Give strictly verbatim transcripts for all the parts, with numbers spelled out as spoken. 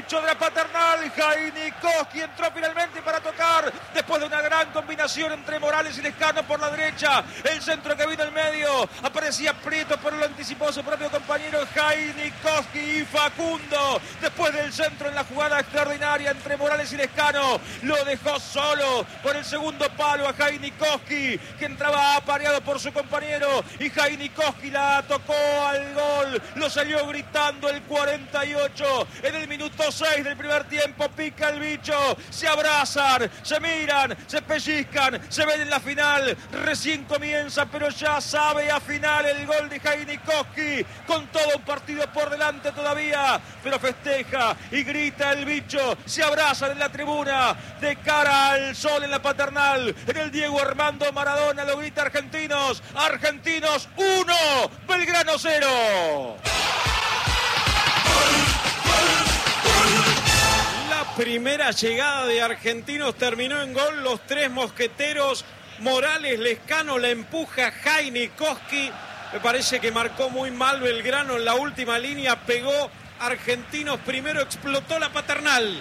bicho de la Paternal. Jainikoski entró finalmente para tocar después de una gran combinación entre Morales y Lescano por la derecha. El centro que vino al medio. Aparecía Prieto, pero lo anticipó su propio compañero Jainikoski y Facundo. Después del centro en la jugada extraordinaria entre Morales y Lescano, lo dejó solo por el segundo palo a Jainikoski, que entraba apareado por su compañero, y Jainikoski la tocó al gol. Lo salió gritando el cuarenta y ocho en el minuto seis del primer tiempo. Pica el bicho, se abrazan, se miran, se pellizcan, se ven en la final. Recién comienza, pero ya sabe a final el gol de Jainikoski, con todo un partido por delante todavía, pero festeja y grita el bicho. Se abrazan en la tribuna de cara al sol en la Paternal, en el Diego Armando Maradona. Lo grita Argentinos. Argentinos uno, Belgrano cero. La primera llegada de Argentinos terminó en gol. Los tres mosqueteros, Morales, Lescano, la empuja Jainikoski. Me parece que marcó muy mal Belgrano en la última línea. Pegó Argentinos primero, explotó la Paternal.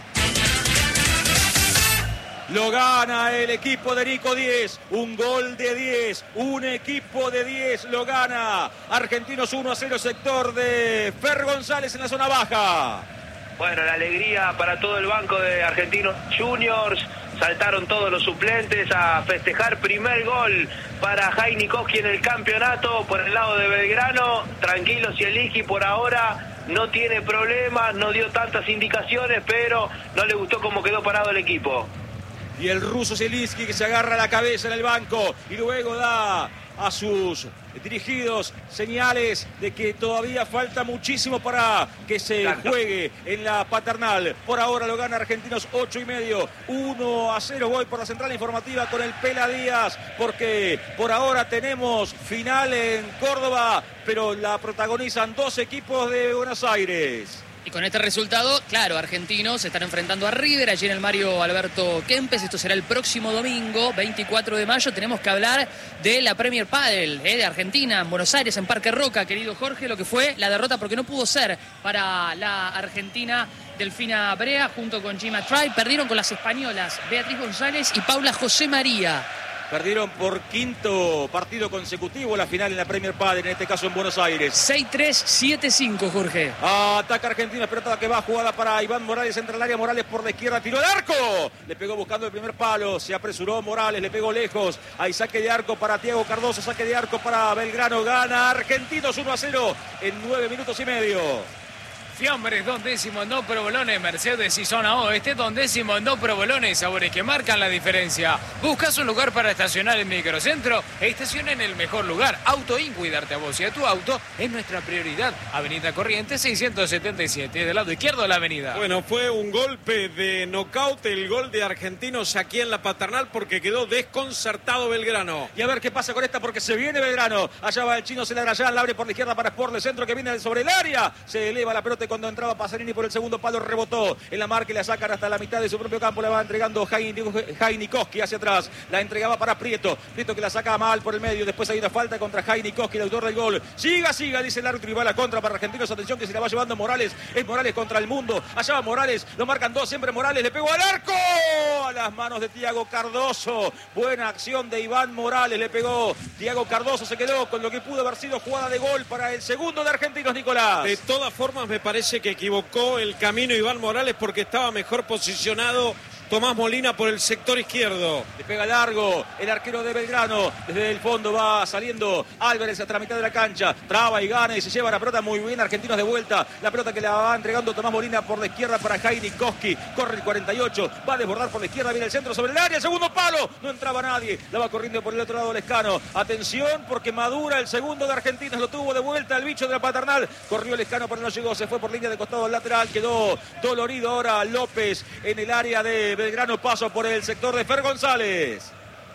Lo gana el equipo de Nico Diez. Un gol de diez. Un equipo de diez lo gana. Argentinos uno a cero, sector de Fer González en la zona baja. Bueno, la alegría para todo el banco de Argentinos Juniors. Saltaron todos los suplentes a festejar. Primer gol para Jainikoski en el campeonato por el lado de Belgrano. Tranquilo, Zielinski por ahora no tiene problemas, no dio tantas indicaciones, pero no le gustó cómo quedó parado el equipo. Y el ruso Zielinski, que se agarra la cabeza en el banco y luego da a sus dirigidos señales de que todavía falta muchísimo para que se Exacto. juegue en la Paternal. Por ahora lo gana Argentinos ocho y medio, uno a cero. Voy por la central informativa con el Pela Díaz, porque por ahora tenemos final en Córdoba, pero la protagonizan dos equipos de Buenos Aires. Y con este resultado, claro, Argentinos se están enfrentando a River allí en el Mario Alberto Kempes. Esto será el próximo domingo, veinticuatro de mayo. Tenemos que hablar de la Premier Padel eh, de Argentina, en Buenos Aires, en Parque Roca, querido Jorge, lo que fue la derrota, porque no pudo ser para la Argentina Delfina Brea junto con Gima Try. Perdieron con las españolas Beatriz González y Paula José María. Perdieron por quinto partido consecutivo la final en la Premier Padel, en este caso en Buenos Aires. seis tres, siete cinco, Jorge. Ataca Argentina, pelota que va, jugada para Iván Morales, entra al área. Morales por la izquierda, tiró el arco. Le pegó buscando el primer palo, se apresuró Morales, le pegó lejos. Hay saque de arco para Tiago Cardoso, saque de arco para Belgrano. Gana Argentinos uno a cero en nueve minutos y medio. Fiambres, dos décimos, dos provolones, Mercedes y zona oeste, dos décimos, dos provolones, sabores que marcan la diferencia. ¿Buscas un lugar para estacionar en Microcentro? Estaciona en el mejor lugar. Auto In, cuidarte a vos y a tu auto es nuestra prioridad. Avenida Corrientes seiscientos setenta y siete, del lado izquierdo de la avenida. Bueno, fue un golpe de nocaut el gol de Argentinos aquí en la Paternal, porque quedó desconcertado Belgrano. Y a ver qué pasa con esta, porque se viene Belgrano. Allá va el chino Celarayán, la abre por la izquierda para Sport de Centro, que viene sobre el área. Se eleva la pelota. Cuando entraba Pasarini por el segundo palo, rebotó en la marca y la sacan hasta la mitad de su propio campo. La va entregando Jainikoski hacia atrás. La entregaba para Prieto. Prieto que la saca mal por el medio. Después hay una falta contra Jainikoski, el autor del gol. Siga, siga, dice el árbitro, y va a la contra para Argentinos. Atención que se la va llevando Morales. Es Morales contra el mundo. Allá va Morales. Lo marcan dos. Siempre Morales. Le pegó al arco. A las manos de Tiago Cardoso. Buena acción de Iván Morales. Le pegó. Tiago Cardoso se quedó con lo que pudo haber sido jugada de gol para el segundo de Argentinos, Nicolás. De todas formas, me parece que equivocó el camino Iván Morales, porque estaba mejor posicionado Tomás Molina por el sector izquierdo. Le pega largo el arquero de Belgrano. Desde el fondo va saliendo Álvarez hasta la mitad de la cancha. Traba y gana y se lleva la pelota muy bien. Argentinos de vuelta. La pelota que la va entregando Tomás Molina por la izquierda para Jainikoski. Corre el cuarenta y ocho. Va a desbordar por la izquierda. Viene el centro sobre el área. Segundo palo. No entraba nadie. La va corriendo por el otro lado Lescano. Atención, porque madura el segundo de Argentinos. Lo tuvo de vuelta el bicho de la Paternal. Corrió Lescano, pero no llegó. Se fue por línea de costado al lateral. Quedó dolorido ahora López en el área de Belgrano. Paso por el sector de Fer González.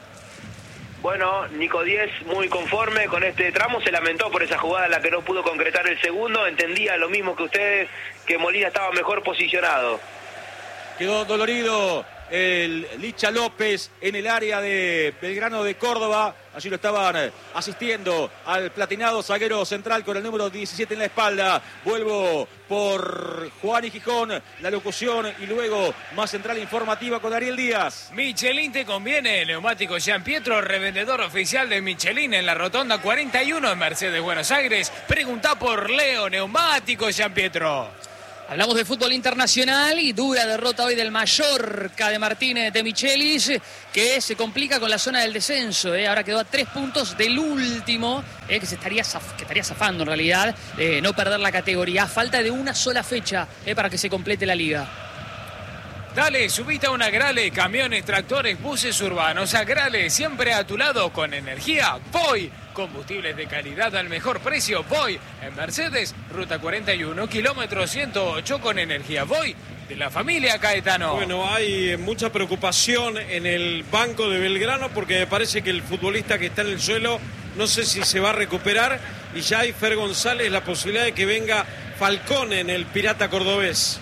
Bueno, Nico Diez muy conforme con este tramo, se lamentó por esa jugada en la que no pudo concretar el segundo. Entendía lo mismo que ustedes, que Molina estaba mejor posicionado. Quedó dolorido el Licha López en el área de Belgrano de Córdoba. Allí lo estaban asistiendo al platinado zaguero central con el número diecisiete en la espalda. Vuelvo por Juan y Gijón, la locución y luego más central informativa con Ariel Díaz. Michelin te conviene. Neumático Gian Pietro, revendedor oficial de Michelin en la Rotonda cuarenta y uno en Mercedes, Buenos Aires. Pregunta por Leo, Neumático Gian Pietro. Hablamos de fútbol internacional y dura derrota hoy del Mallorca de Martínez de Michelis, que se complica con la zona del descenso. ¿eh? Ahora quedó a tres puntos del último, ¿eh? que se estaría, zaf- que estaría zafando en realidad, de no perder la categoría. A falta de una sola fecha ¿eh? para que se complete la liga. Dale, subite a una Grale, camiones, tractores, buses urbanos. A Grale, siempre a tu lado con energía. Voy. Combustibles de calidad al mejor precio. Voy. En Mercedes, ruta cuarenta y uno, kilómetro ciento ocho con energía. Voy. De la familia Caetano. Bueno, hay mucha preocupación en el banco de Belgrano porque me parece que el futbolista que está en el suelo no sé si se va a recuperar y ya hay Fer González la posibilidad de que venga Falcón en el Pirata cordobés.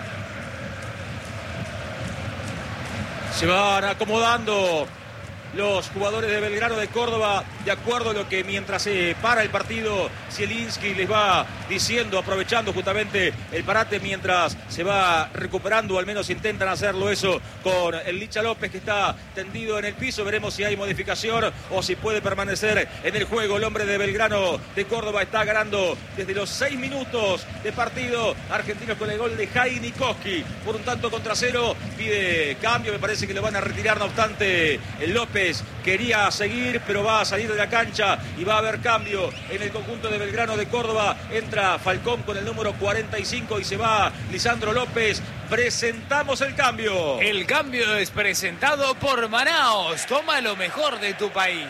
Se van acomodando los jugadores de Belgrano de Córdoba, de acuerdo a lo que mientras se para el partido, Zielinski les va diciendo, aprovechando justamente el parate mientras se va recuperando, al menos intentan hacerlo eso con el Licha López que está tendido en el piso. Veremos si hay modificación o si puede permanecer en el juego. El hombre de Belgrano de Córdoba está ganando desde los seis minutos de partido. Argentinos con el gol de Jaini Koski por un tanto contra cero. Pide cambio, me parece que lo van a retirar, no obstante el López quería seguir, pero va a salir de la cancha y va a haber cambio en el conjunto de Belgrano de Córdoba. Entra Falcón con el número cuarenta y cinco y se va Lisandro López. Presentamos el cambio. El cambio es presentado por Manaos. Toma lo mejor de tu país.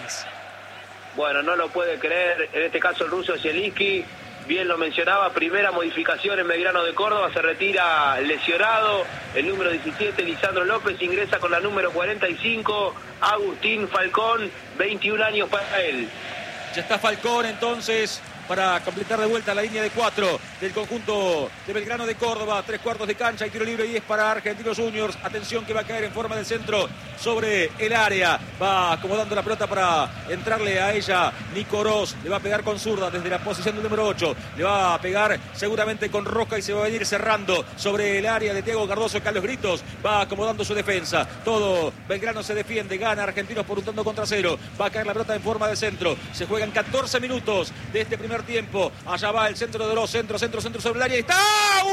Bueno, no lo puede creer, en este caso el ruso Zielinski. Bien lo mencionaba, primera modificación en Belgrano de Córdoba, se retira lesionado, el número diecisiete, Lisandro López, ingresa con la número cuarenta y cinco, Agustín Falcón, veintiún años para él. Ya está Falcón entonces para completar de vuelta la línea de cuatro del conjunto de Belgrano de Córdoba. Tres cuartos de cancha y tiro libre y es para Argentinos Juniors. Atención que va a caer en forma del centro sobre el área. Va acomodando la pelota para entrarle a ella Nico Ross. Le va a pegar con zurda desde la posición del número ocho. Le va a pegar seguramente con Roca y se va a venir cerrando sobre el área de Diego Cardoso. Carlos Gritos va acomodando su defensa. Todo Belgrano se defiende. Gana Argentinos por un tanto contra cero. Va a caer la pelota en forma de centro. Se juegan catorce minutos de este primer tiempo. Allá va el centro de los centro, centro, centro sobre el área. ¡Está!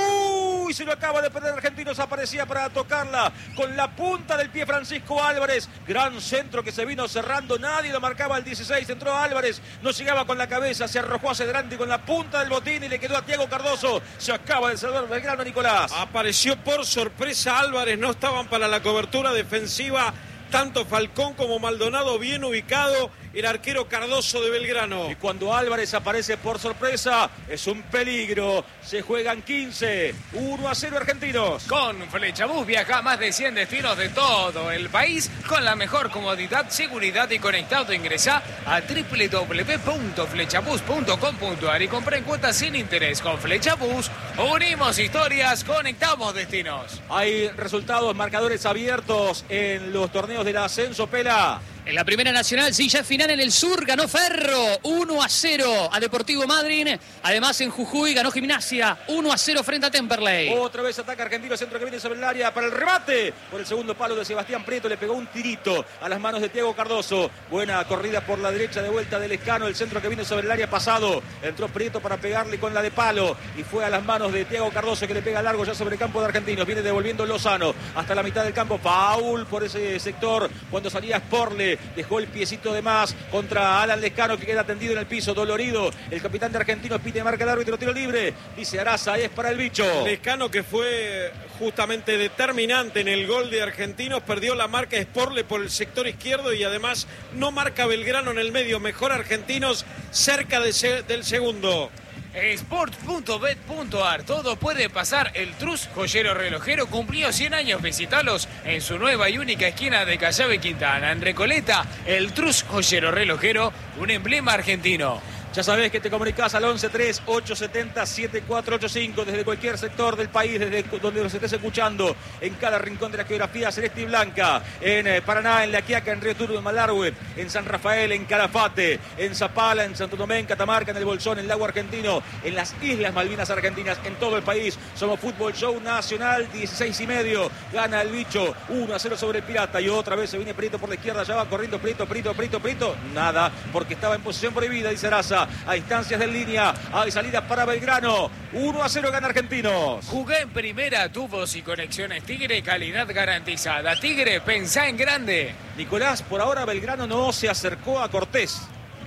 ¡Uy! Se lo acaba de perder Argentinos. Aparecía para tocarla con la punta del pie Francisco Álvarez. Gran centro que se vino cerrando. Nadie lo marcaba el dieciséis. Entró Álvarez. No llegaba con la cabeza. Se arrojó hacia adelante con la punta del botín y le quedó a Diego Cardoso. Se acaba de salvar Belgrano, Nicolás. Apareció por sorpresa Álvarez. No estaban para la cobertura defensiva. Tanto Falcón como Maldonado bien ubicado, el arquero Cardoso de Belgrano. Y cuando Álvarez aparece por sorpresa, es un peligro. Se juegan quince, uno a cero Argentinos. Con Flechabús viaja a más de cien destinos de todo el país con la mejor comodidad, seguridad y conectado. Ingresa a doble u doble u doble u punto flechabús punto com punto a r y compra en cuotas sin interés. Con Flechabús unimos historias, conectamos destinos. Hay resultados, marcadores abiertos en los torneos del ascenso, Pela. En la Primera Nacional, sí, ya final en el sur, ganó Ferro uno a cero a Deportivo Madryn. Además en Jujuy ganó Gimnasia uno a cero frente a Temperley. Otra vez ataca Argentino, centro que viene sobre el área para el remate. Por el segundo palo de Sebastián Prieto, le pegó un tirito a las manos de Diego Cardoso. Buena corrida por la derecha de vuelta del Lescano, el centro que viene sobre el área pasado. Entró Prieto para pegarle con la de palo y fue a las manos de Diego Cardoso que le pega largo ya sobre el campo de Argentinos. Viene devolviendo Lozano hasta la mitad del campo. Foul por ese sector cuando salía Sporle. Dejó el piecito de más contra Alan Lescano que queda tendido en el piso, dolorido. El capitán de Argentinos pide marca de árbitro, tiro libre. Dice Araza, es para el bicho. Lescano, que fue justamente determinante en el gol de Argentinos, perdió la marca Sporle por el sector izquierdo y además no marca Belgrano en el medio. Mejor Argentinos cerca de se, del segundo. Sport punto bet punto a r. Todo puede pasar. El Trus Joyero Relojero cumplió cien años. Visitalos en su nueva y única esquina de Callao y Quintana. En Recoleta, el Trus Joyero Relojero, un emblema argentino. Ya sabés que te comunicás al once tres ocho siete cero siete cuatro ocho cinco desde cualquier sector del país, desde donde nos estés escuchando, en cada rincón de la geografía celeste y blanca, en eh, Paraná, en La Quiaca, en Río Turbio, en Malargüe, en San Rafael, en Calafate, en Zapala, en Santo Tomé, en Catamarca, en El Bolsón, en el Lago Argentino, en las Islas Malvinas Argentinas, en todo el país. Somos Fútbol Show Nacional, dieciséis y medio, gana el bicho, uno a cero sobre el Pirata, y otra vez se viene Prieto por la izquierda, ya va corriendo Prieto, Prieto, Prieto, Prieto, nada, porque estaba en posición prohibida, dice Araza. A instancias de línea, hay salida para Belgrano, uno a cero gana Argentinos. Jugué en primera, tubos y conexiones Tigre, calidad garantizada. Tigre, pensá en grande. Nicolás, por ahora Belgrano no se acercó a Cortés.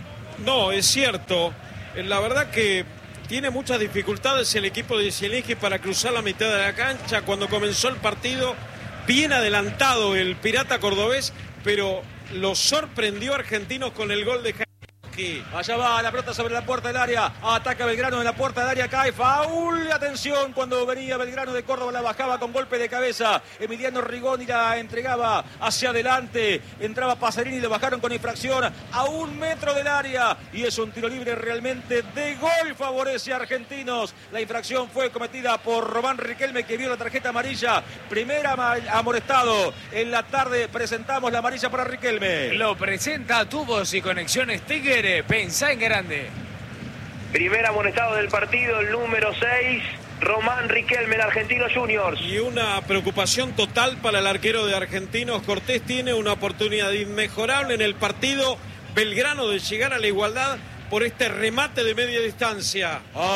No, es cierto. La verdad que tiene muchas dificultades el equipo de Zielinski para cruzar la mitad de la cancha. Cuando comenzó el partido, bien adelantado el Pirata cordobés, pero lo sorprendió a Argentinos con el gol de Jaime. Allá va la pelota sobre la puerta del área, ataca Belgrano en la puerta del área, cae faul, atención, cuando venía Belgrano de Córdoba la bajaba con golpe de cabeza, Emiliano Rigoni la entregaba hacia adelante, entraba Pasarini y le bajaron con infracción a un metro del área, y es un tiro libre realmente de gol, favorece a Argentinos. La infracción fue cometida por Román Riquelme, que vio la tarjeta amarilla, primera amonestado. En la tarde presentamos la amarilla para Riquelme. Lo presenta Tubos y Conexiones Tigre. Pensá en grande. Primer amonestado del partido, el número seis, Román Riquelme, el Argentino Juniors. Y una preocupación total para el arquero de Argentinos. Cortés tiene una oportunidad inmejorable en el partido. Belgrano de llegar a la igualdad por este remate de media distancia.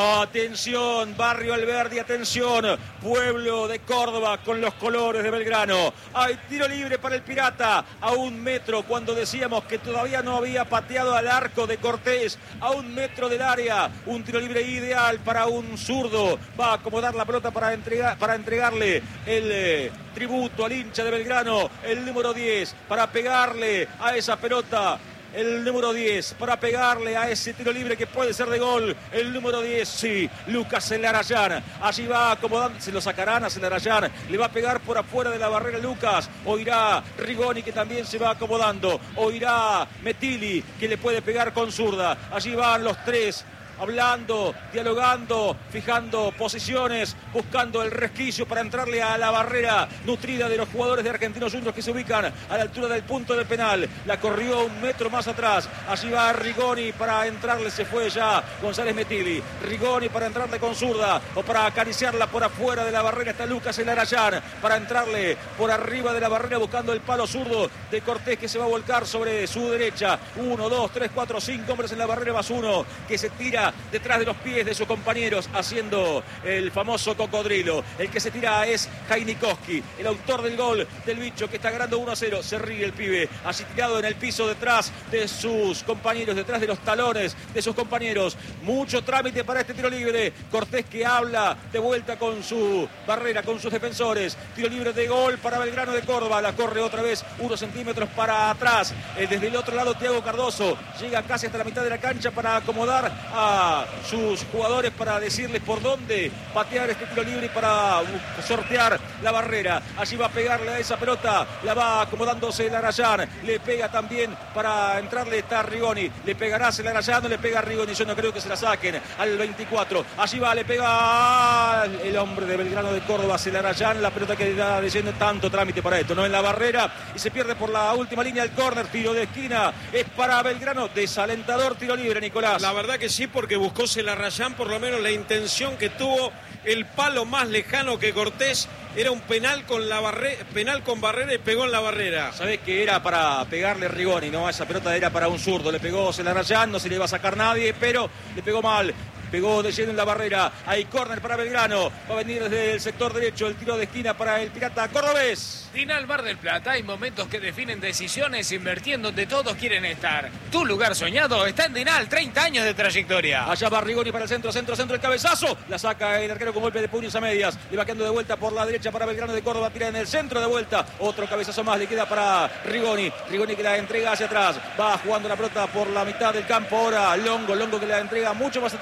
Atención, Barrio Alberdi, atención, pueblo de Córdoba con los colores de Belgrano. Hay tiro libre para el Pirata a un metro, cuando decíamos que todavía no había pateado al arco de Cortés, a un metro del área. Un tiro libre ideal para un zurdo. Va a acomodar la pelota para, entregar, para entregarle el eh, tributo al hincha de Belgrano, el número diez, para pegarle a esa pelota. El número diez para pegarle a ese tiro libre que puede ser de gol. El número diez, sí, Lucas Celarayán. Allí va acomodando, se lo sacarán a Celarayán. Le va a pegar por afuera de la barrera Lucas. O irá Rigoni, que también se va acomodando. O irá Metilli, que le puede pegar con zurda. Allí van los tres, hablando, dialogando, fijando posiciones, buscando el resquicio para entrarle a la barrera nutrida de los jugadores de Argentinos Juniors, que se ubican a la altura del punto de penal. La corrió un metro más atrás. Allí va Rigoni para entrarle, se fue ya González Metilli. Rigoni para entrarle con zurda o para acariciarla por afuera de la barrera. Está Lucas Celarayán para entrarle por arriba de la barrera, buscando el palo zurdo de Cortés, que se va a volcar sobre su derecha. Uno, dos, tres, cuatro, cinco hombres en la barrera, más uno que se tira detrás de los pies de sus compañeros, haciendo el famoso cocodrilo. El que se tira es Jainikoski, el autor del gol del bicho, que está ganando uno a cero. Se ríe el pibe, así tirado en el piso detrás de sus compañeros, detrás de los talones de sus compañeros. Mucho trámite para este tiro libre. Cortés, que habla de vuelta con su barrera, con sus defensores. Tiro libre de gol para Belgrano de Córdoba. La corre otra vez unos centímetros para atrás. Eh, desde el otro lado, Thiago Cardoso llega casi hasta la mitad de la cancha para acomodar a sus jugadores, para decirles por dónde patear este tiro libre y para sortear la barrera. Allí va a pegarle a esa pelota, la va acomodándose Celarayán, le pega también para entrarle, está Rigoni, le pegará Celarayán, no le pega a Rigoni, yo no creo que se la saquen al veinticuatro. Allí va, le pega el hombre de Belgrano de Córdoba, Celarayán, la pelota que está diciendo tanto trámite para esto, no en la barrera, y se pierde por la última línea el córner. Tiro de esquina es para Belgrano, desalentador tiro libre, Nicolás. La verdad que sí, porque buscó Celarayán por lo menos la intención que tuvo. El palo más lejano que Cortés era un penal con la barre... penal con barrera, y pegó en la barrera. Sabés que era para pegarle Rigoni, ¿no? Esa pelota era para un zurdo, le pegó Celarayán, no se le iba a sacar nadie, pero le pegó mal. Pegó de lleno en la barrera. Hay córner para Belgrano. Va a venir desde el sector derecho el tiro de esquina para el Pirata cordobés. Dinal Mar del Plata. Hay momentos que definen decisiones, invertir donde todos quieren estar. Tu lugar soñado está en Dinal. treinta años de trayectoria. Allá va Rigoni para el centro, centro, centro, el cabezazo. La saca el arquero con golpe de puños a medias. Le va quedando de vuelta por la derecha para Belgrano de Córdoba. Tira en el centro de vuelta. Otro cabezazo más le queda para Rigoni. Rigoni, que la entrega hacia atrás. Va jugando la pelota por la mitad del campo ahora. Longo, Longo, que la entrega mucho más atrás para sortear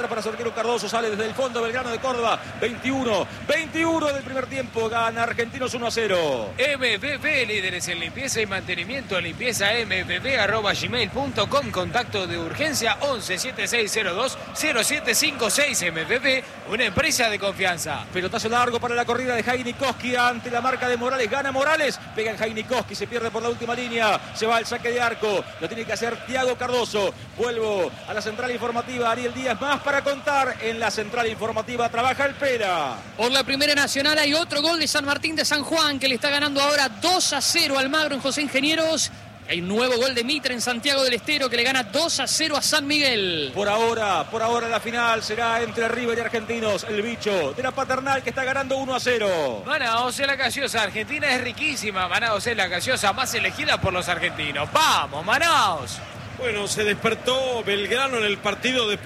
arquero Cardoso sale desde el fondo Belgrano de Córdoba. veintiuno, veintiuno del primer tiempo. Gana Argentinos uno a cero. M V V, líderes en limpieza y mantenimiento. Limpieza m v v arroba gmail punto com. Contacto de urgencia once setenta y seis cero dos cero siete cinco seis. M V V, una empresa de confianza. Pelotazo largo para la corrida de Jaime Koski ante la marca de Morales. Gana Morales. Pega en Jaime Koski. Se pierde por la última línea. Se va al saque de arco. Lo tiene que hacer Thiago Cardoso. Vuelvo a la central informativa. Ariel Díaz más para contar. En la central informativa trabaja el Pera. Por la Primera Nacional hay otro gol de San Martín de San Juan, que le está ganando ahora dos a cero al Magro en José Ingenieros. Hay un nuevo gol de Mitre en Santiago del Estero, que le gana dos a cero a San Miguel. Por ahora, por ahora la final será entre River y Argentinos. El bicho de la Paternal que está ganando uno a cero. Manaos es la gaseosa argentina, es riquísima. Manaos es la gaseosa más elegida por los argentinos. ¡Vamos, Manaos! Bueno, se despertó Belgrano en el partido de